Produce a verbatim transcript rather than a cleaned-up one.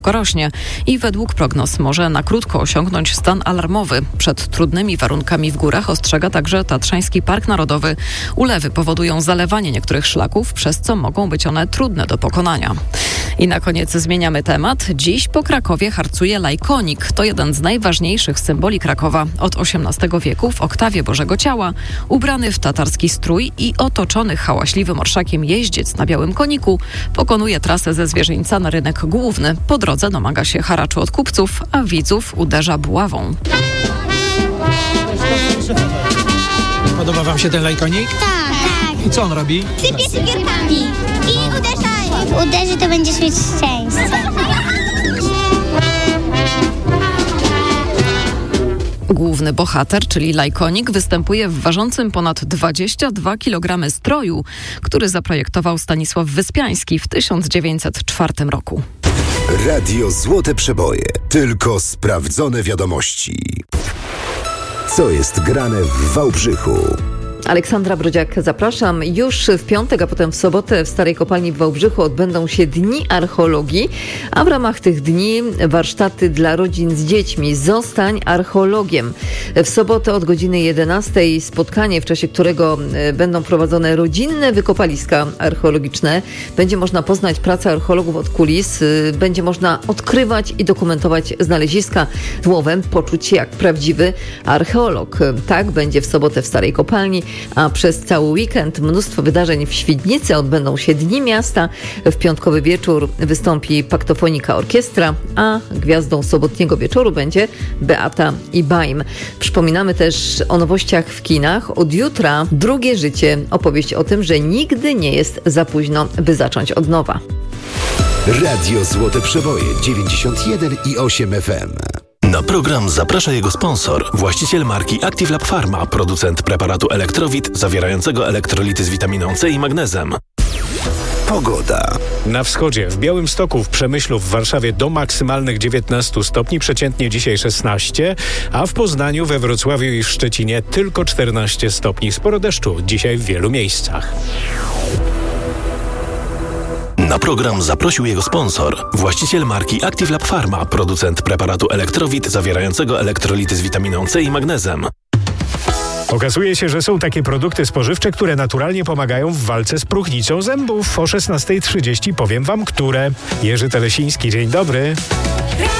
rośnie i według prognoz może na krótko osiągnąć stan alarmowy. Przed trudnymi warunkami w górach ostrzega także Tatrzański Park Narodowy. Ulewy powodują zalewanie niektórych szlaków, przez co mogą być one trudne do pokonania. I na koniec zmieniamy temat. Dziś po Krakowie harcuje lajkonik. To jeden z najważniejszych symboli Krakowa. Od osiemnastego wieku w oktawie Bożego Ciała, ubrany w tatarski strój i otoczony hałaśliwym orszakiem jeździec na białym koniku pokonuje trasę ze Zwierzyńca na rynek główny. Po drodze domaga się haraczu od kupców, a widzów uderza buławą. Podoba wam się ten lajkonik? Tak. I co on robi? Sypie cukierkami i uderza. Jak uderzy, to będziesz mieć szczęście. Główny bohater, czyli lajkonik, występuje w ważącym ponad dwadzieścia dwa kilogramy stroju, który zaprojektował Stanisław Wyspiański w tysiąc dziewięćset czwartym roku. Radio Złote Przeboje. Tylko sprawdzone wiadomości. Co jest grane w Wałbrzychu? Aleksandra Brodziak, zapraszam. Już w piątek, a potem w sobotę w Starej Kopalni w Wałbrzychu odbędą się Dni Archeologii, a w ramach tych dni warsztaty dla rodzin z dziećmi. Zostań archeologiem. W sobotę od godziny jedenastej spotkanie, w czasie którego będą prowadzone rodzinne wykopaliska archeologiczne. Będzie można poznać pracę archeologów od kulis. Będzie można odkrywać i dokumentować znaleziska. Słowem poczuć się jak prawdziwy archeolog. Tak będzie w sobotę w Starej Kopalni. A przez cały weekend mnóstwo wydarzeń w Świdnicy. Odbędą się Dni Miasta. W piątkowy wieczór wystąpi Paktofonika Orkiestra, a gwiazdą sobotniego wieczoru będzie Beata i Baim. Przypominamy też o nowościach w kinach. Od jutra Drugie życie. Opowieść o tym, że nigdy nie jest za późno, by zacząć od nowa. Radio Złote Przeboje dziewięćdziesiąt jeden i osiem F M. Na program zaprasza jego sponsor, właściciel marki Active Lab Pharma, producent preparatu Elektrowit zawierającego elektrolity z witaminą C i magnezem. Pogoda. Na wschodzie, w Białymstoku, w Przemyślu, w Warszawie do maksymalnych dziewiętnastu stopni, przeciętnie dzisiaj szesnaście, a w Poznaniu, we Wrocławiu i w Szczecinie tylko czternaście stopni. Sporo deszczu dzisiaj w wielu miejscach. Na program zaprosił jego sponsor, właściciel marki Active Lab Pharma, producent preparatu Elektrowit zawierającego elektrolity z witaminą C i magnezem. Okazuje się, że są takie produkty spożywcze, które naturalnie pomagają w walce z próchnicą zębów. O szesnasta trzydzieści powiem wam, które. Jerzy Telesiński, dzień dobry.